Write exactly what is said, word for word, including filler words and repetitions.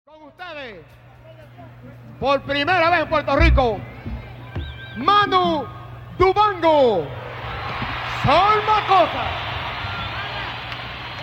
Con ustedes, por primera vez en Puerto Rico, Manu Dibango, Sol Macosta.